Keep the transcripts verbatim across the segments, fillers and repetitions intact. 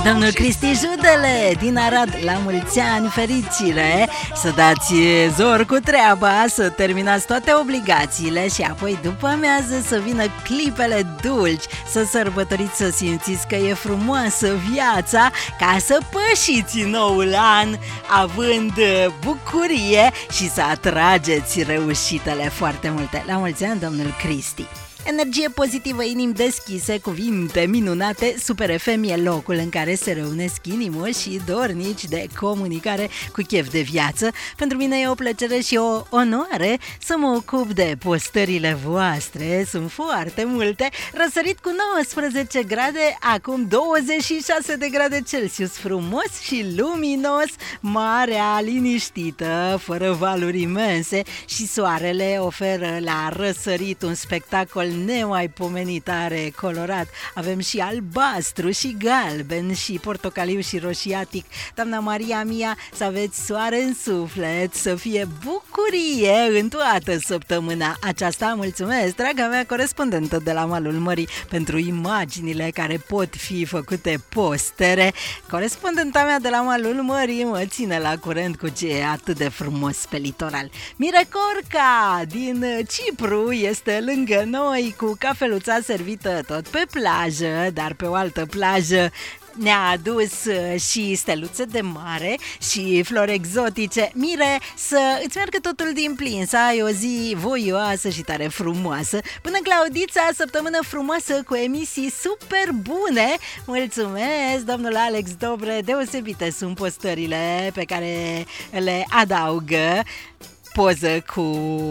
Domnul Cristi Judele din Arad, la mulți ani, fericire! Să dați zor cu treaba, să terminați toate obligațiile și apoi după amiază să vină clipele dulci, să sărbătoriți, să simțiți că e frumoasă viața, ca să pășiți noul an având bucurie și să atrageți reușitele foarte multe. La mulți ani, domnul Cristi! Energie pozitivă, inimi deschise, cuvinte minunate, Super F M e locul în care se reunesc inimoși și dornici de comunicare cu chef de viață. Pentru mine e o plăcere și o onoare să mă ocup de postările voastre, sunt foarte multe. Răsărit cu nouăsprezece grade, acum douăzeci și șase de grade Celsius, frumos și luminos, marea liniștită, fără valuri imense și soarele oferă la răsărit un spectacol nemaipomenit, are colorat. Avem și albastru și galben și portocaliu și roșiatic. Doamna Maria mia, să aveți soare în suflet, să fie bucurie în toată săptămâna aceasta. Mulțumesc, draga mea corespondentă de la malul mării, pentru imaginile care pot fi făcute postere. Corespondenta mea de la malul mării mă ține la curent cu ce e atât de frumos pe litoral. Mirecorca din Cipru este lângă noi cu cafeluța servită tot pe plajă, dar pe o altă plajă ne-a adus și steluțe de mare și flori exotice. Mire, să îți meargă totul din plin, să ai o zi voioasă și tare frumoasă. Până Claudița, săptămână frumoasă cu emisii super bune. Mulțumesc, domnul Alex Dobre, deosebite sunt postările pe care le adaugă. Poză cu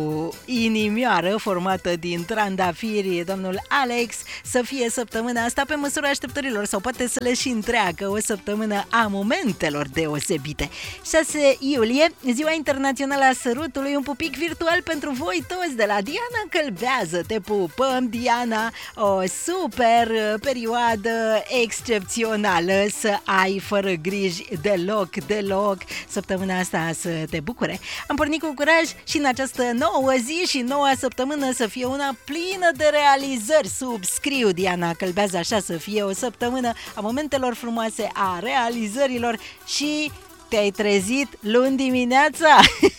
inimioară formată din trandafiri, domnul Alex, să fie săptămâna asta pe măsura așteptărilor sau poate să le și întreagă o săptămână a momentelor deosebite. șase iulie, Ziua Internațională a Sărutului, un pupic virtual pentru voi toți de la Diana Călbează. Te pupăm, Diana, o super perioadă excepțională, să ai fără griji deloc, deloc, săptămâna asta să te bucure. Am pornit cu curaj și în această nouă zi și noua săptămână să fie una plină de realizări. Subscriu, Diana Călbează, așa să fie o săptămână a momentelor frumoase, a realizărilor. Și te-ai trezit luni dimineața?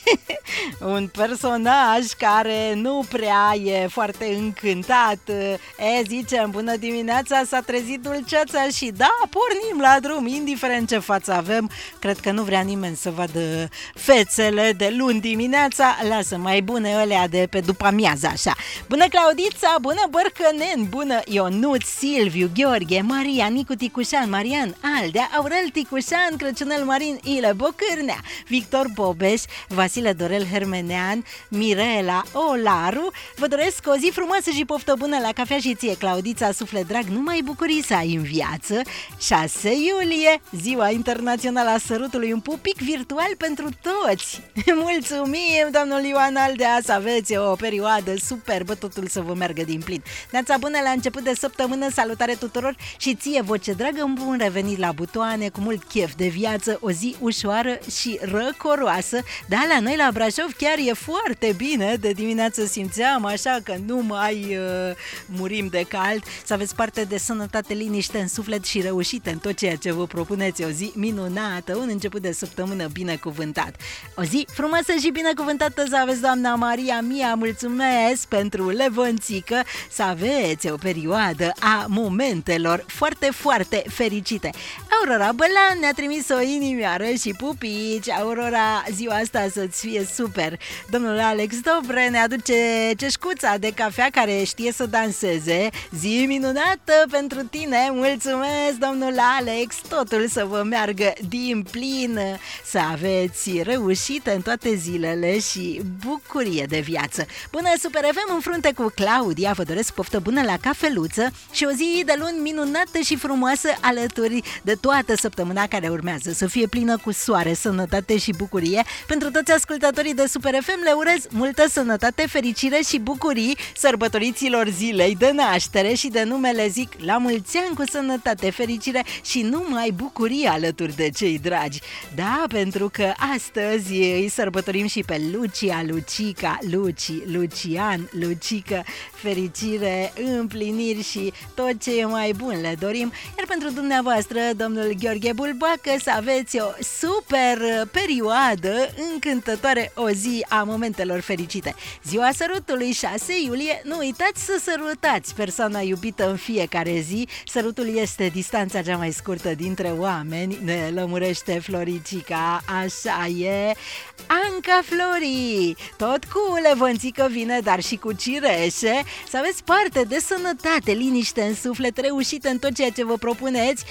Un personaj care nu prea e foarte încântat. E, zicem, bună dimineața, s-a trezit dulceața și da, pornim la drum, indiferent ce față avem. Cred că nu vrea nimeni să vadă fețele de luni dimineața. Lasă, mai bune alea de pe după amiază, așa. Bună Claudița, bună Bărcănen, bună Ionut, Silviu, Gheorghe, Maria, Nicu Ticușan, Marian, Aldea, Aurel Ticușan, Crăciunel Marin, Ile Bocârnea, Victor Bobeș, Vasile Dorel Hermenean, Mirela Olaru. Vă doresc o zi frumoasă și poftă bună la cafea și ție, Claudița, suflet drag, numai bucurii să ai în viață. șase iulie, Ziua Internațională a Sărutului, un pupic virtual pentru toți. Mulțumim, domnul Ioan Aldea, să aveți o perioadă superbă, totul să vă meargă din plin. Neața bună la început de săptămână, salutare tuturor și ție, voce dragă, un bun revenit la butoane, cu mult chef de viață, o zi ușoară și răcoroasă. Da, la noi la Brașov chiar e foarte bine, de dimineață simțeam așa că nu mai uh, murim de cald. Să aveți parte de sănătate, liniște în suflet și reușite în tot ceea ce vă propuneți. O zi minunată, un început de săptămână binecuvântat. O zi frumoasă și binecuvântată să aveți, doamna Maria mia, mulțumesc pentru levănțică, să aveți o perioadă a momentelor foarte, foarte fericite. Aurora Bălan ne-a trimis o inimioară și pupici. Aurora, ziua asta să-ți fie super. Domnul Alex Dobre ne aduce ceșcuța de cafea care știe să danseze. Zi minunată pentru tine. Mulțumesc, domnul Alex. Totul să vă meargă din plin, să aveți reușite în toate zilele și bucurie de viață. Bună, Super F M în frunte cu Claudia. Vă doresc poftă bună la cafeluță și o zi de luni minunată și frumoasă alături de toată săptămâna care urmează. Să fie plină cu soare, sănătate și bucurie. Pentru toți ascultătorii de Super F M le urez multă sănătate, fericire și bucurii sărbătoriților zilei de naștere și de numele zic la mulți ani cu sănătate, fericire și numai bucurie alături de cei dragi. Da, pentru că astăzi îi sărbătorim și pe Lucia, Lucica, Luci, Lucian, Lucică, fericire, împliniri și tot ce e mai bun le dorim. Iar pentru dumneavoastră, domnul Gheorghe Bulbacă, să aveți o super perioadă încântătoare, o zi a momentelor fericite. Ziua sărutului, șase iulie, nu uitați să sărutați persoana iubită în fiecare zi. Sărutul este distanța cea mai scurtă dintre oameni, ne lămurește Floricica, așa e. Anca Flori, tot cu levănțică vine, dar și cu cireșe. Să aveți parte de sănătate, liniște în suflet, reușite în tot ceea ce vă propuneți.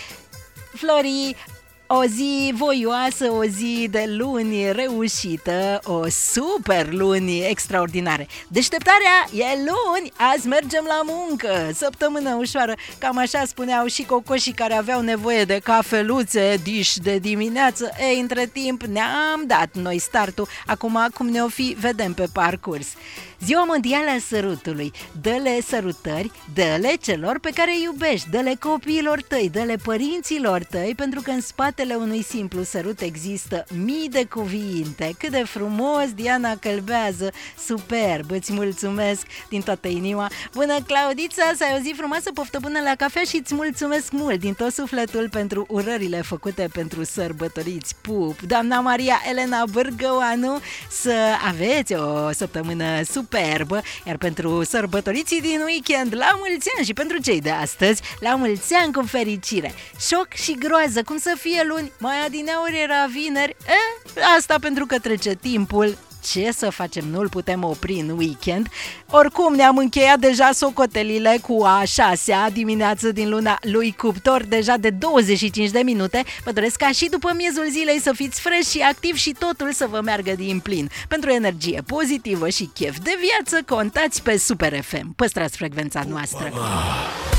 Flori, o zi voioasă, o zi de luni reușită, o super luni extraordinare. Deșteptarea e luni, azi mergem la muncă, săptămână ușoară. Cam așa spuneau și cocoșii care aveau nevoie de cafeluțe, diș de dimineață. Ei, între timp ne-am dat noi startul, acum cum ne-o fi, vedem pe parcurs. Ziua mondială a sărutului, dă-le sărutări, dă-le celor pe care îi iubești, dă-le copiilor tăi, dă-le părinților tăi, pentru că în spatele unui simplu sărut există mii de cuvinte. Cât de frumos, Diana Călbează, superb, îți mulțumesc din toată inima. Bună, Claudița, să ai o zi frumoasă, poftă bună la cafea și îți mulțumesc mult din tot sufletul pentru urările făcute pentru sărbătoriți. Pup! Doamna Maria Elena Bârgăoanu, să aveți o săptămână super superbă, iar pentru sărbătoriții din weekend, la mulți ani, și pentru cei de astăzi, la mulți ani cu fericire. Șoc și groază, cum să fie luni, mai adineauri era vineri, e, asta pentru că trece timpul. Ce să facem, nu-l putem opri în weekend. Oricum ne-am încheiat deja socotelile cu a șasea dimineață din luna lui Cuptor, deja de douăzeci și cinci de minute. Vă doresc ca și după miezul zilei să fiți fresh și activ și totul să vă meargă din plin. Pentru energie pozitivă și chef de viață, contați pe Super F M. Păstrați frecvența noastră.